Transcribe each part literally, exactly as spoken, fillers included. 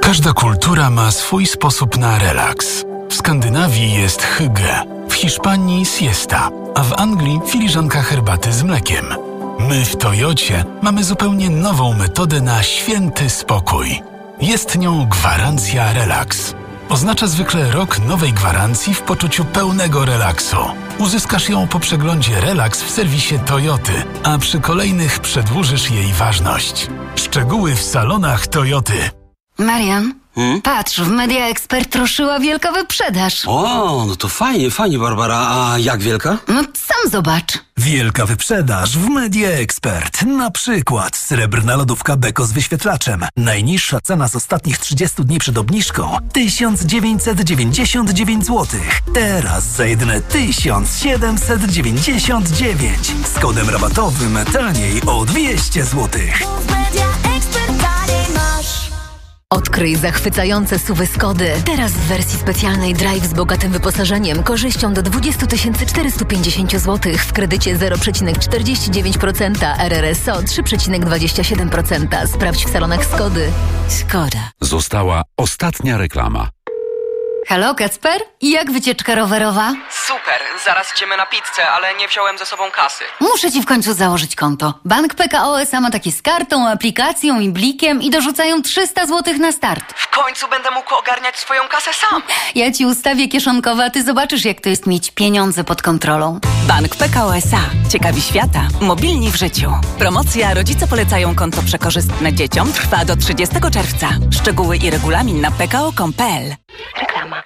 Każda kultura ma swój sposób na relaks. W Skandynawii jest hygge, w Hiszpanii siesta, a w Anglii filiżanka herbaty z mlekiem. My w Toyocie mamy zupełnie nową metodę na święty spokój. Jest nią gwarancja relaks. Oznacza zwykle rok nowej gwarancji w poczuciu pełnego relaksu. Uzyskasz ją po przeglądzie Relaks w serwisie Toyoty, a przy kolejnych przedłużysz jej ważność. Szczegóły w salonach Toyoty. Marian, Hmm? patrz, w Media Expert ruszyła wielka wyprzedaż. O, no to fajnie, fajnie, Barbara. A jak wielka? No sam zobacz. Wielka wyprzedaż w Media Expert. Na przykład srebrna lodówka Beko z wyświetlaczem. Najniższa cena z ostatnich trzydziestu dni przed obniżką tysiąc dziewięćset dziewięćdziesiąt dziewięć złotych. Teraz za jedyne tysiąc siedemset dziewięćdziesiąt dziewięć. Z kodem rabatowym taniej o dwieście złotych. Odkryj zachwycające suwy Skody. Teraz w wersji specjalnej Drive z bogatym wyposażeniem, korzyścią do dwadzieścia tysięcy czterysta pięćdziesiąt złotych w kredycie zero przecinek czterdzieści dziewięć procent, R R S O trzy przecinek dwadzieścia siedem procent. Sprawdź w salonach Skody. Skoda. Została ostatnia reklama. Halo, Kacper? I jak wycieczka rowerowa? Super, zaraz idziemy na pizzę, ale nie wziąłem ze sobą kasy. Muszę ci w końcu założyć konto. Bank P K O S A ma takie z kartą, aplikacją i blikiem i dorzucają trzysta złotych na start. W końcu będę mógł ogarniać swoją kasę sam. Ja ci ustawię kieszonkowe, a ty zobaczysz, jak to jest mieć pieniądze pod kontrolą. Bank P K O S A. Ciekawi świata. Mobilni w życiu. Promocja Rodzice polecają konto przekorzystne dzieciom trwa do trzydziestego czerwca. Szczegóły i regulamin na p k o kropka com kropka p l. Reklama.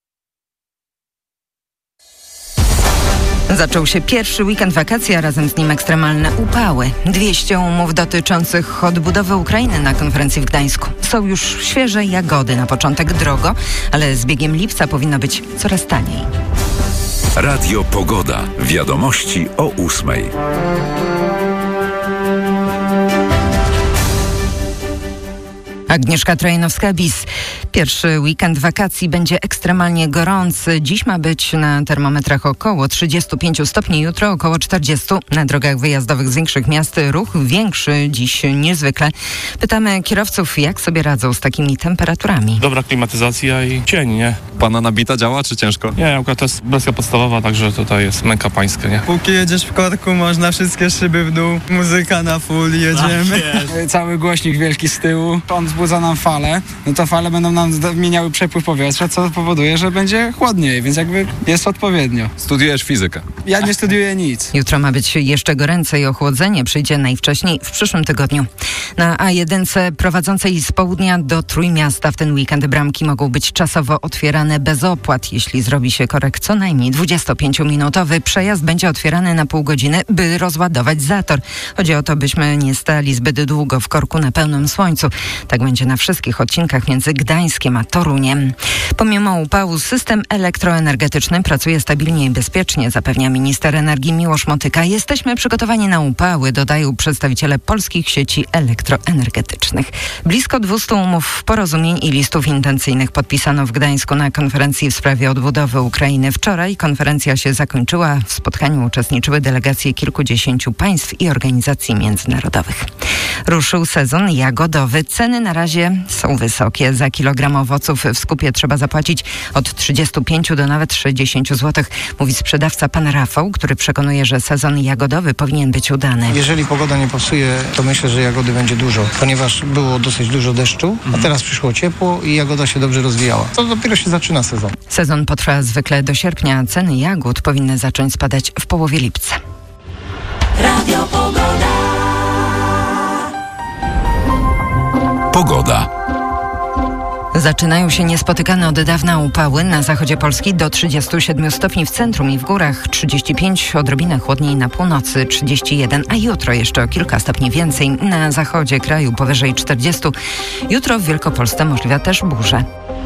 Zaczął się pierwszy weekend wakacji, a razem z nim ekstremalne upały. dwieście umów dotyczących odbudowy Ukrainy na konferencji w Gdańsku. Są już świeże jagody, na początek drogo, ale z biegiem lipca powinno być coraz taniej. Radio Pogoda. Wiadomości o ósmej. Agnieszka Trojanowska-Bis. Pierwszy weekend wakacji będzie ekstremalnie gorący. Dziś ma być na termometrach około trzydzieści pięć stopni, jutro około czterdzieści. Na drogach wyjazdowych z większych miast ruch większy dziś niezwykle. Pytamy kierowców, jak sobie radzą z takimi temperaturami. Dobra klimatyzacja i cień, nie? Pana nabita działa, czy ciężko? Nie, akurat to jest wersja podstawowa, także tutaj jest męka pańska, nie? Póki jedziesz w korku, można wszystkie szyby w dół, muzyka na full, jedziemy. Cały głośnik wielki z tyłu, on wzbudza nam fale, no to fale będą nam zmieniały przepływ powietrza, co powoduje, że będzie chłodniej, więc jakby jest odpowiednio. Studiujesz fizykę? Ja nie studiuję nic. Jutro ma być jeszcze goręcej, ochłodzenie przyjdzie najwcześniej w przyszłym tygodniu. Na A jeden prowadzącej z południa do Trójmiasta w ten weekend bramki mogą być czasowo otwierane bez opłat. Jeśli zrobi się korek co najmniej dwudziestopięciominutowy, przejazd będzie otwierany na pół godziny, by rozładować zator. Chodzi o to, byśmy nie stali zbyt długo w korku na pełnym słońcu. Tak będzie na wszystkich odcinkach między Gdańskiem a Toruniem. Pomimo upału system elektroenergetyczny pracuje stabilnie i bezpiecznie, zapewnia minister energii Miłosz Motyka. Jesteśmy przygotowani na upały, dodają przedstawiciele polskich sieci elektroenergetycznych. Blisko dwieście umów porozumień i listów intencyjnych podpisano w Gdańsku na konferencji w sprawie odbudowy Ukrainy. Wczoraj konferencja się zakończyła. W spotkaniu uczestniczyły delegacje kilkudziesięciu państw i organizacji międzynarodowych. Ruszył sezon jagodowy. Ceny na razie są wysokie. Za kilogram owoców w skupie trzeba zapłacić od trzydziestu pięciu do nawet sześćdziesięciu złotych, mówi sprzedawca pan Rafał, który przekonuje, że sezon jagodowy powinien być udany. Jeżeli pogoda nie pasuje, to myślę, że jagody będzie dużo, ponieważ było dosyć dużo deszczu, a teraz przyszło ciepło i jagoda się dobrze rozwijała. To dopiero się zaczyna sezon. Sezon potrwa zwykle do sierpnia, a ceny jagód powinny zacząć spadać w połowie lipca. Radio Pogoda. Pogoda. Zaczynają się niespotykane od dawna upały. Na zachodzie Polski do trzydziestu siedmiu stopni w centrum i w górach, trzydzieści pięć, odrobinę chłodniej na północy, trzydzieści jeden, a jutro jeszcze o kilka stopni więcej. Na zachodzie kraju powyżej czterdziestu. Jutro w Wielkopolsce możliwa też burza.